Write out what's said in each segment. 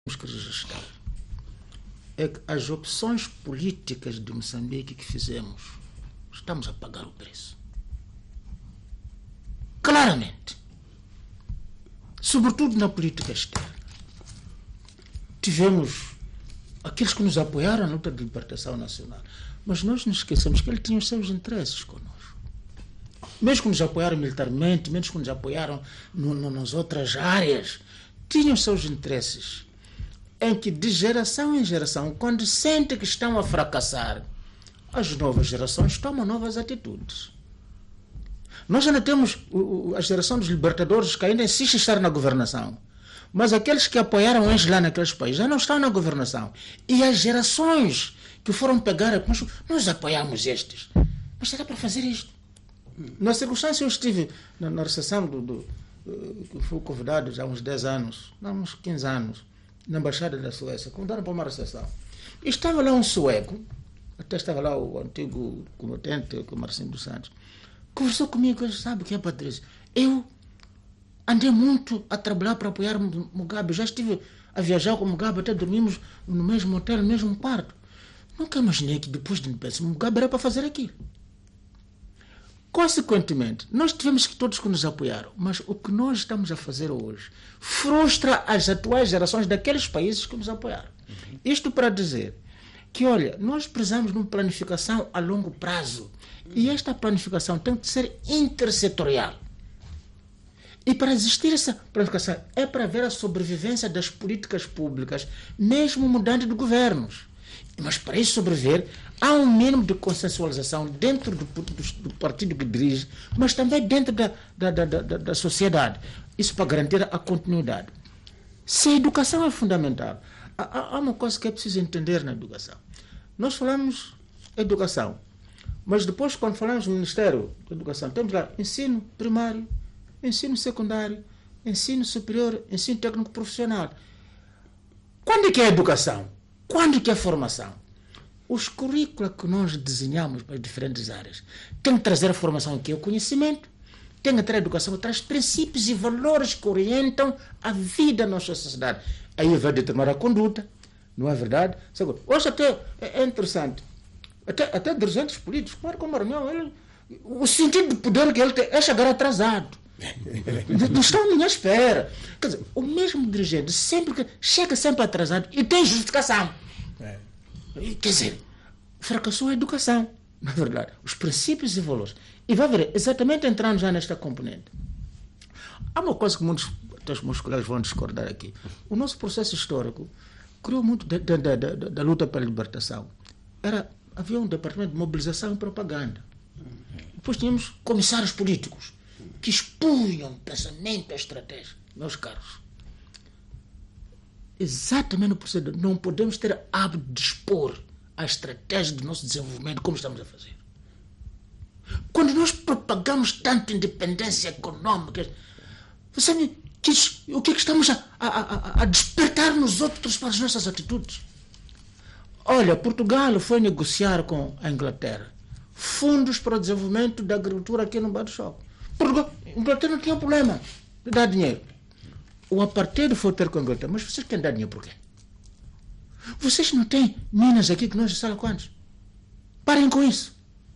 que registrar é que as opções políticas de Moçambique que fizemos, estamos a pagar o preço. Claramente. Sobretudo na política externa. Tivemos aqueles que nos apoiaram na luta de libertação nacional, mas nós não esquecemos que ele tinha os seus interesses connosco. Mesmo que nos apoiaram militarmente, mesmo que nos apoiaram nas outras áreas, tinham os seus interesses. Em que, de geração em geração, quando sentem que estão a fracassar, as novas gerações tomam novas atitudes. Nós ainda temos a geração dos libertadores que ainda insiste em estar na governação. Mas aqueles que apoiaram eles lá naqueles países já não estão na governação. E as gerações que foram pegar, nós apoiamos estes. Mas será para fazer isto? Na circunstância, eu estive na recepção que fui convidado já há uns 10 anos, não, uns 15 anos, na Embaixada da Suécia, convidaram para uma recepção. E estava lá um sueco, até estava lá o antigo combatente, o Marcinho dos Santos, conversou comigo, sabe o que é, Patrícia? Eu andei muito a trabalhar para apoiar Mugabe, já estive a viajar com Mugabe, até dormimos no mesmo hotel, no mesmo quarto. Nunca imaginei que depois de independência Mugabe era para fazer aquilo. Consequentemente, nós tivemos que todos que nos apoiaram, mas o que nós estamos a fazer hoje frustra as atuais gerações daqueles países que nos apoiaram. Isto para dizer que, olha, nós precisamos de uma planificação a longo prazo e esta planificação tem que ser intersetorial. E para existir essa planificação é para ver a sobrevivência das políticas públicas, mesmo mudando de governos. Mas para isso sobreviver, há um mínimo de consensualização dentro do partido que dirige, mas também dentro da sociedade. Isso para garantir a continuidade. Se a educação é fundamental, há uma coisa que é preciso entender na educação. Nós falamos educação, mas depois, quando falamos do Ministério da Educação, temos lá ensino primário, ensino secundário, ensino superior, ensino técnico profissional. Quando é que é educação? Quando é que é formação? Os currículos que nós desenhamos para as diferentes áreas têm que trazer a formação que é o conhecimento, tem que ter a educação que traz princípios e valores que orientam a vida da nossa sociedade. Aí vai determinar a conduta, não é verdade? Hoje até é interessante, até dirigentes políticos, Marco Maranhão, o sentido de poder que ele tem é chegar atrasado. Não estão à minha espera. Quer dizer, o mesmo dirigente chega sempre atrasado e tem justificação. Quer dizer, fracassou a educação, na verdade, os princípios e valores. E vai ver, exatamente entrando já nesta componente. Há uma coisa que muitos dos meus colegas vão discordar aqui. O nosso processo histórico criou muito da luta pela libertação. Havia um departamento de mobilização e propaganda. Depois tínhamos comissários políticos que expunham pensamento e estratégia. Meus caros, exatamente o procedimento. Não podemos ter hábito de expor a estratégia do nosso desenvolvimento como estamos a fazer. Quando nós propagamos tanto independência econômica, você sabe o que é que estamos a despertar nos outros para as nossas atitudes? Olha, Portugal foi negociar com a Inglaterra fundos para o desenvolvimento da agricultura aqui no Bairro do Choque. A Inglaterra não tinha problema de dar dinheiro. O apartheid foi ter com a Inglaterra. Mas vocês querem dar dinheiro por quê? Vocês não têm minas aqui que nós sabemos quantos? Parem com isso.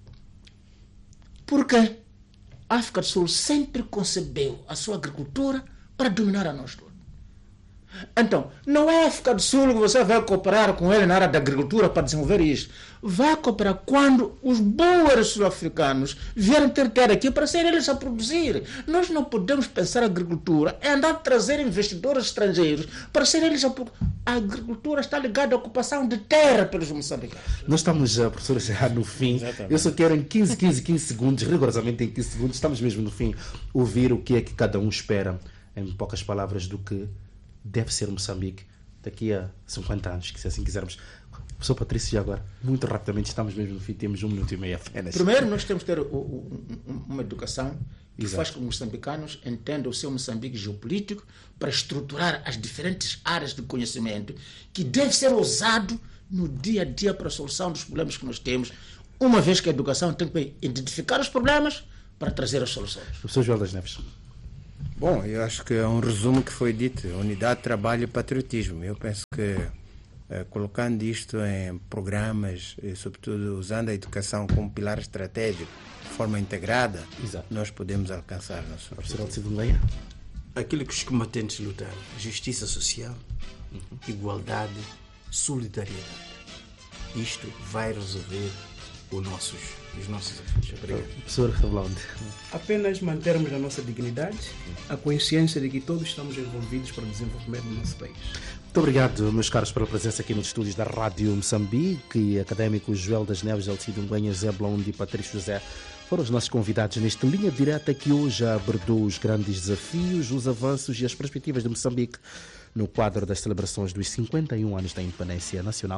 Porque a África do Sul sempre concebeu a sua agricultura para dominar a nós todos. Então, não é a África do Sul que você vai cooperar com ele na área da agricultura para desenvolver isso. Vai cooperar quando os boers sul-africanos vierem ter terra aqui para ser eles a produzir. Nós não podemos pensar a agricultura é andar a trazer investidores estrangeiros para ser eles a produzir. A agricultura está ligada à ocupação de terra pelos moçambicanos. Nós estamos, professor, já no fim. Exatamente. Eu só quero em 15 segundos, rigorosamente em 15 segundos, estamos mesmo no fim, ouvir o que é que cada um espera, em poucas palavras, do que deve ser Moçambique daqui a 50 anos, que se assim quisermos. Professor Patrício, já agora, muito rapidamente, estamos mesmo no fim, temos 1 minuto e meio apenas. Primeiro, nós temos que ter uma educação que faz com que os moçambicanos entendam o seu Moçambique geopolítico para estruturar as diferentes áreas de conhecimento que deve ser usado no dia a dia para a solução dos problemas que nós temos, uma vez que a educação tem que identificar os problemas para trazer as soluções. Professor Joel das Neves. Bom, eu acho que é um resumo que foi dito: unidade, trabalho e patriotismo. Eu penso que colocando isto em programas e sobretudo usando a educação como pilar estratégico de forma integrada, Exato. nós podemos alcançar nosso objetivo. Aquilo que os combatentes lutaram: justiça social, igualdade, solidariedade. Isto vai resolver os nossos desafios. Obrigado. Professor Revelonde. Apenas mantermos a nossa dignidade, a consciência de que todos estamos envolvidos para o desenvolvimento do nosso país. Muito obrigado, meus caros, pela presença aqui nos estúdios da Rádio Moçambique. Académicos Joel das Neves, Alcido Ngwenha, Zé Blonde e Patrício José foram os nossos convidados nesta linha direta que hoje abordou os grandes desafios, os avanços e as perspectivas de Moçambique no quadro das celebrações dos 51 anos da Independência Nacional.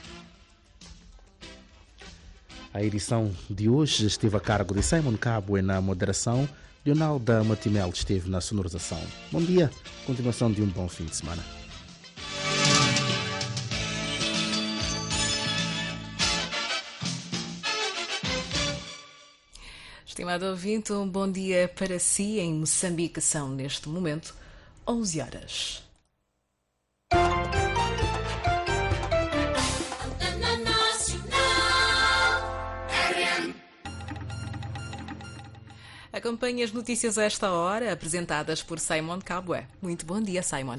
A edição de hoje esteve a cargo de Simon Kabwe na moderação, Leonalda Matimel esteve na sonorização. Bom dia, continuação de um bom fim de semana. Estimado ouvinte, um bom dia para si. Em Moçambique são, neste momento, 11 horas. Acompanhe as notícias a esta hora, apresentadas por Simon Kabwe. Muito bom dia, Simon.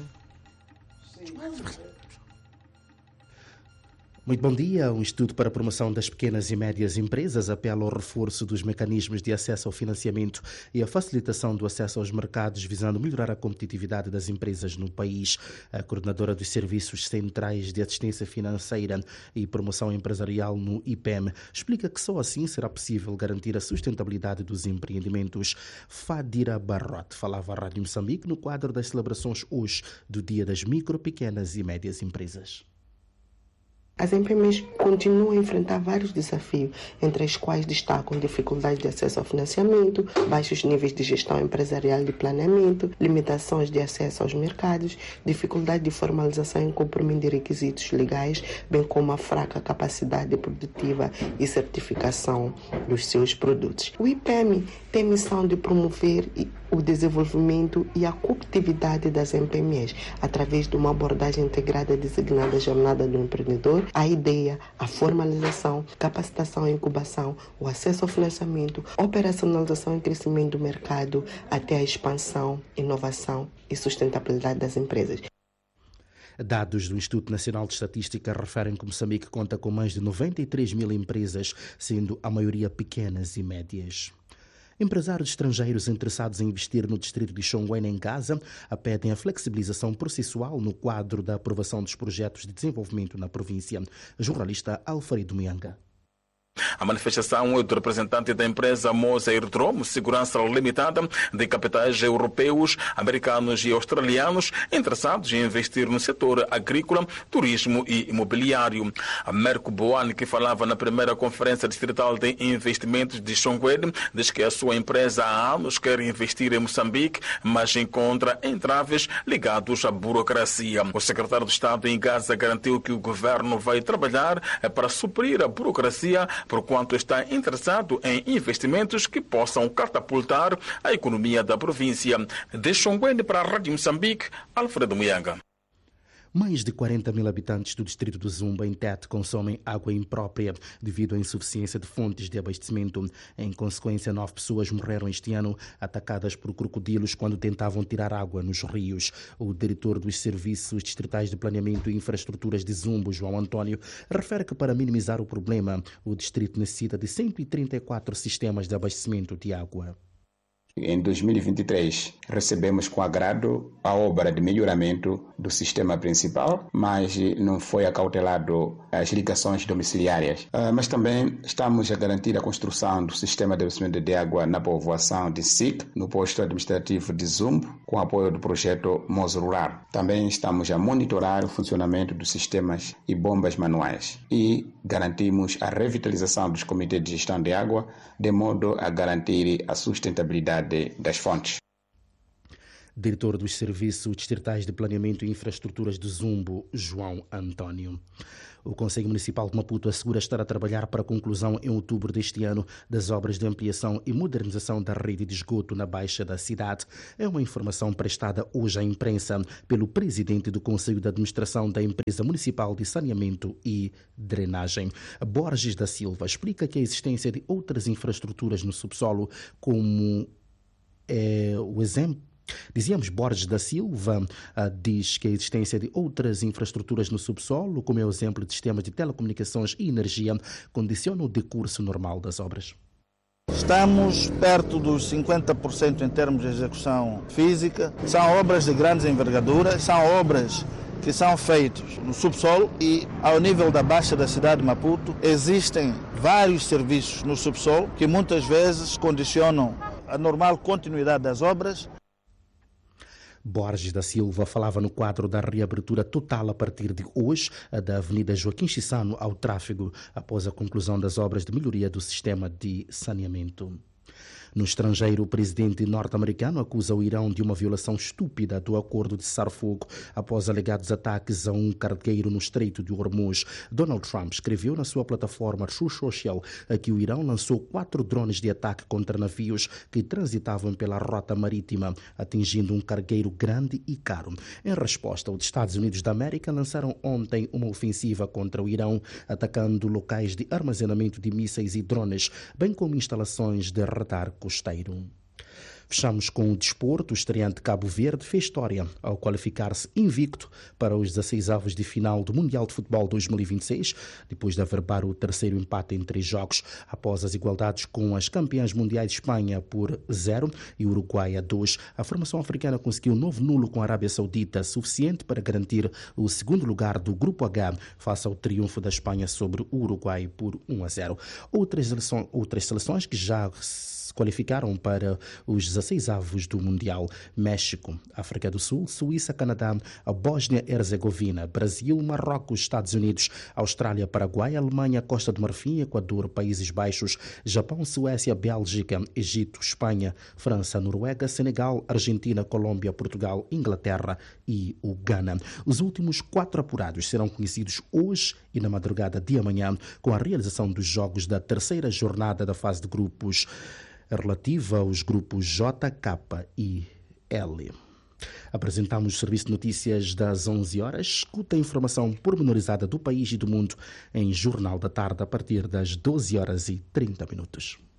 Muito bom dia. Um Instituto para a Promoção das Pequenas e Médias Empresas apela ao reforço dos mecanismos de acesso ao financiamento e a facilitação do acesso aos mercados, visando melhorar a competitividade das empresas no país. A coordenadora dos Serviços Centrais de Assistência Financeira e Promoção Empresarial no IPEM explica que só assim será possível garantir a sustentabilidade dos empreendimentos. Fadira Barrote falava à Rádio Moçambique no quadro das celebrações hoje do Dia das Micro, Pequenas e Médias Empresas. As MPMs continuam a enfrentar vários desafios, entre os quais destacam dificuldades de acesso ao financiamento, baixos níveis de gestão empresarial e de planeamento, limitações de acesso aos mercados, dificuldade de formalização e cumprimento de requisitos legais, bem como a fraca capacidade produtiva e certificação dos seus produtos. O IPEM tem missão de promover o desenvolvimento e a competitividade das MPMs através de uma abordagem integrada designada Jornada do Empreendedor, a ideia, a formalização, capacitação e incubação, o acesso ao financiamento, operacionalização e crescimento do mercado até a expansão, inovação e sustentabilidade das empresas. Dados do Instituto Nacional de Estatística referem que Moçambique conta com mais de 93 mil empresas, sendo a maioria pequenas e médias. Empresários estrangeiros interessados em investir no distrito de Xonguena, em Gaza, pedem a flexibilização processual no quadro da aprovação dos projetos de desenvolvimento na província. Jornalista Alfredo Mianga. A manifestação é do representante da empresa Moza Aerodrome Segurança Limitada de capitais europeus, americanos e australianos interessados em investir no setor agrícola, turismo e imobiliário. A Merco Boane, que falava na primeira conferência distrital de investimentos de Xonguene, diz que a sua empresa há anos quer investir em Moçambique, mas encontra entraves ligados à burocracia. O secretário de Estado em Gaza garantiu que o governo vai trabalhar para suprir a burocracia, porquanto está interessado em investimentos que possam catapultar a economia da província. De Xonguene para a Rádio Moçambique, Alfredo Mianga. Mais de 40 mil habitantes do distrito do Zumba, em Tete, consomem água imprópria devido à insuficiência de fontes de abastecimento. Em consequência, 9 pessoas morreram este ano atacadas por crocodilos quando tentavam tirar água nos rios. O diretor dos Serviços Distritais de Planeamento e Infraestruturas de Zumba, João António, refere que para minimizar o problema, o distrito necessita de 134 sistemas de abastecimento de água. Em 2023, recebemos com agrado a obra de melhoramento do sistema principal, mas não foi acautelado as ligações domiciliárias. Mas também estamos a garantir a construção do sistema de abastecimento de água na povoação de SIC, no posto administrativo de Zumbo, com apoio do projeto Moz Rural. Também estamos a monitorar o funcionamento dos sistemas e bombas manuais e garantimos a revitalização dos comitês de gestão de água, de modo a garantir a sustentabilidade das fontes. Diretor dos Serviços Distritais de Planeamento e Infraestruturas de Zumbo, João António. O Conselho Municipal de Maputo assegura estar a trabalhar para a conclusão em outubro deste ano das obras de ampliação e modernização da rede de esgoto na Baixa da cidade. É uma informação prestada hoje à imprensa pelo presidente do Conselho de Administração da Empresa Municipal de Saneamento e Drenagem. Borges da Silva explica que a existência de outras infraestruturas no subsolo, como o exemplo. Dizíamos, Borges da Silva diz que a existência de outras infraestruturas no subsolo, como é o exemplo de sistemas de telecomunicações e energia, condiciona o decurso normal das obras. Estamos perto dos 50% em termos de execução física. São obras de grandes envergaduras, são obras que são feitas no subsolo e ao nível da Baixa da cidade de Maputo existem vários serviços no subsolo que muitas vezes condicionam a normal continuidade das obras. Borges da Silva falava no quadro da reabertura total a partir de hoje da Avenida Joaquim Chissano ao tráfego após a conclusão das obras de melhoria do sistema de saneamento. No estrangeiro, o presidente norte-americano acusa o Irão de uma violação estúpida do acordo de cessar-fogo após alegados ataques a um cargueiro no Estreito de Hormuz. Donald Trump escreveu na sua plataforma Truth Social que o Irão lançou 4 drones de ataque contra navios que transitavam pela rota marítima, atingindo um cargueiro grande e caro. Em resposta, os Estados Unidos da América lançaram ontem uma ofensiva contra o Irão, atacando locais de armazenamento de mísseis e drones, bem como instalações de radar costeiro. Fechamos com o desporto. O estreante Cabo Verde fez história ao qualificar-se invicto para os 16avos de final do Mundial de Futebol 2026, depois de averbar o terceiro empate em 3 jogos, após as igualdades com as campeãs mundiais de Espanha por 0 e Uruguai a 2. A formação africana conseguiu um novo nulo com a Arábia Saudita, suficiente para garantir o segundo lugar do Grupo H, face ao triunfo da Espanha sobre o Uruguai por 1-0. Outras seleções que já qualificaram para os 16avos do Mundial: México, África do Sul, Suíça, Canadá, a Bósnia-Herzegovina, Brasil, Marrocos, Estados Unidos, Austrália, Paraguai, Alemanha, Costa do Marfim, Equador, Países Baixos, Japão, Suécia, Bélgica, Egito, Espanha, França, Noruega, Senegal, Argentina, Colômbia, Portugal, Inglaterra e o Ghana. Os últimos 4 apurados serão conhecidos hoje e na madrugada de amanhã, com a realização dos jogos da terceira jornada da fase de grupos relativa aos grupos J, K e L. Apresentamos o Serviço de Notícias das 11 horas. Escuta a informação pormenorizada do país e do mundo em Jornal da Tarde a partir das 12h30.